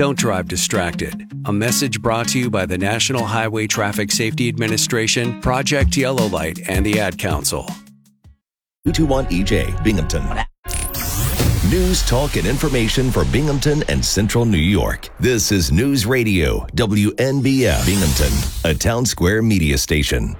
Don't drive distracted. A message brought to you by the National Highway Traffic Safety Administration, Project Yellow Light, and the Ad Council. 221 EJ, Binghamton. News, talk, and information for Binghamton and Central New York. This is News Radio, WNBF, Binghamton, a Town Square media station.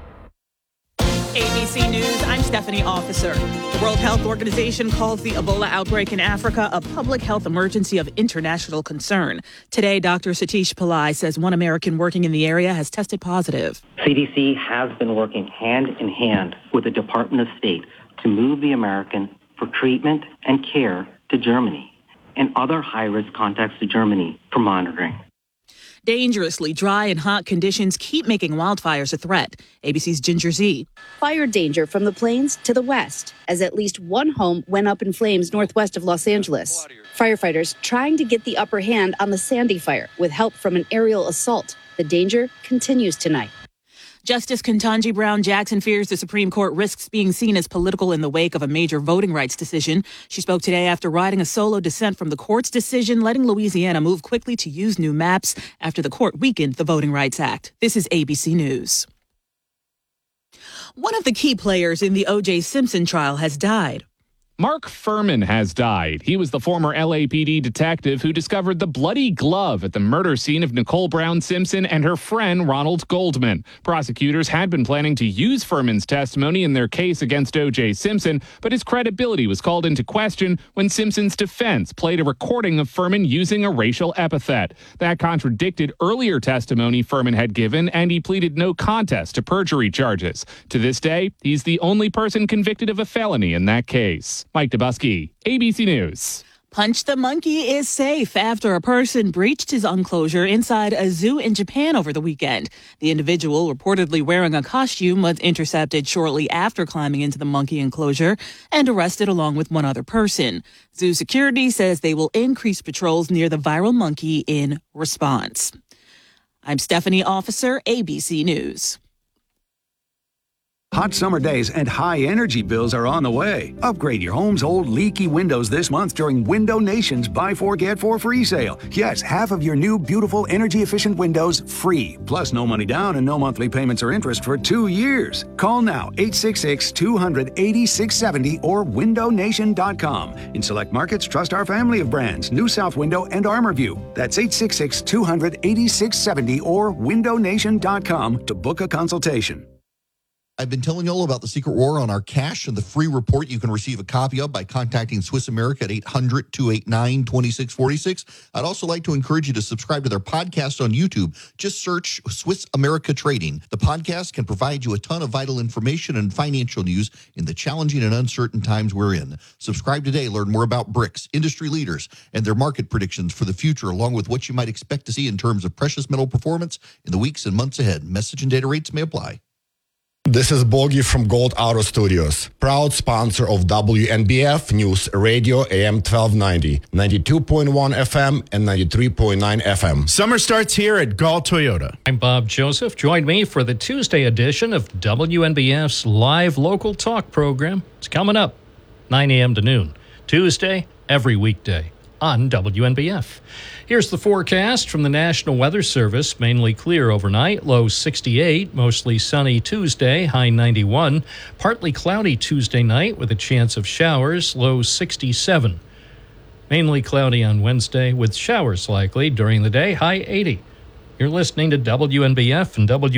ABC News, I'm Stephanie Officer. The World Health Organization calls the Ebola outbreak in Africa a public health emergency of international concern. Today, Dr. Satish Pillai says one American working in the area has tested positive. CDC has been working hand in hand with the Department of State to move the American for treatment and care to Germany and other high-risk contacts to Germany for monitoring. Dangerously dry and hot conditions keep making wildfires a threat. ABC's Ginger Z. Fire danger from the plains to the west, as at least one home went up in flames northwest of Los Angeles. Firefighters trying to get the upper hand on the Sandy fire with help from an aerial assault. The danger continues tonight. Justice Ketanji Brown Jackson fears the Supreme Court risks being seen as political in the wake of a major voting rights decision. She spoke today after riding a solo dissent from the court's decision, letting Louisiana move quickly to use new maps after the court weakened the Voting Rights Act. This is ABC News. One of the key players in the O.J. Simpson trial has died. Mark Furman has died. He was the former LAPD detective who discovered the bloody glove at the murder scene of Nicole Brown Simpson and her friend Ronald Goldman. Prosecutors had been planning to use Furman's testimony in their case against O.J. Simpson, but his credibility was called into question when Simpson's defense played a recording of Furman using a racial epithet. That contradicted earlier testimony Furman had given, and he pleaded no contest to perjury charges. To this day, he's the only person convicted of a felony in that case. Mike Dubusky, ABC News. Punch the Monkey is safe after a person breached his enclosure inside a zoo in Japan over the weekend. The individual, reportedly wearing a costume, was intercepted shortly after climbing into the monkey enclosure and arrested along with one other person. Zoo security says they will increase patrols near the viral monkey in response. I'm Stephanie Officer, ABC News. Hot summer days and high energy bills are on the way. Upgrade your home's old leaky windows this month during Window Nation's Buy 4 Get 4 free sale. Yes, half of your new beautiful energy efficient windows free. Plus no money down and no monthly payments or interest for 2 years. Call now 866-200-8670 or windownation.com. In select markets, trust our family of brands, New South Window and ArmorView. That's 866-200-8670 or windownation.com to book a consultation. I've been telling you all about the secret war on our cash and the free report you can receive a copy of by contacting Swiss America at 800-289-2646. I'd also like to encourage you to subscribe to their podcast on YouTube. Just search Swiss America Trading. The podcast can provide you a ton of vital information and financial news in the challenging and uncertain times we're in. Subscribe today. Learn more about BRICS, industry leaders, and their market predictions for the future, along with what you might expect to see in terms of precious metal performance in the weeks and months ahead. Message and data rates may apply. This is Bogi from Gold Auto Studios, proud sponsor of WNBF News Radio AM 1290, 92.1 FM and 93.9 FM. Summer starts here at Galt Toyota. I'm Bob Joseph. Join me for the Tuesday edition of WNBF's live local talk program. It's coming up 9 a.m. to noon. Tuesday, every weekday on WNBF. Here's the forecast from the National Weather Service. Mainly clear overnight, low 68, mostly sunny Tuesday, high 91. Partly cloudy Tuesday night with a chance of showers, low 67. Mainly cloudy on Wednesday with showers likely during the day, high 80. You're listening to WNBF and